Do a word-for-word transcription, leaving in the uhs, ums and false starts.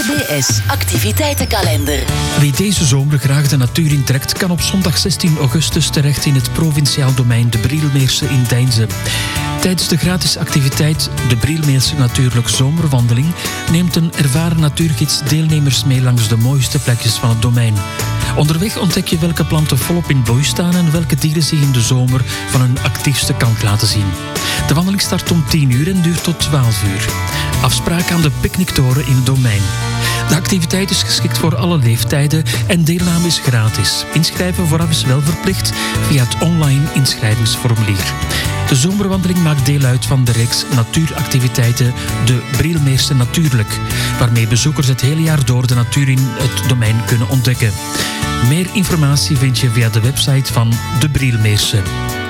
B S activiteitenkalender. Wie deze zomer graag de natuur intrekt, kan op zondag zestien augustus terecht in het provinciaal domein De Brielmeerse in Deinze. Tijdens de gratis activiteit De Brielmeerse Natuurlijk Zomerwandeling neemt een ervaren natuurgids deelnemers mee langs de mooiste plekjes van het domein. Onderweg ontdek je welke planten volop in bloei staan en welke dieren zich in de zomer van hun actiefste kant laten zien. De wandeling start om tien uur en duurt tot twaalf uur. Afspraak aan de picknicktoren in het domein. De activiteit is geschikt voor alle leeftijden en deelname is gratis. Inschrijven vooraf is wel verplicht via het online inschrijvingsformulier. De zomerwandeling maakt deel uit van de reeks natuuractiviteiten De Brielmeerse Natuurlijk, waarmee bezoekers het hele jaar door de natuur in het domein kunnen ontdekken. Meer informatie vind je via de website van De Brielmeerse.